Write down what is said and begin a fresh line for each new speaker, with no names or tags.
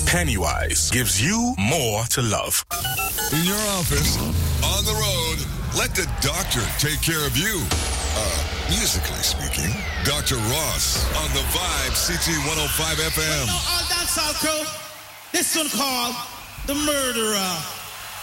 Pennywise gives you more to love.
In your office, on the road, let the doctor take care of you. Musically speaking, Dr. Ross on the Vibe CT 105 FM.
All dancehall crew, this one called The Murderer.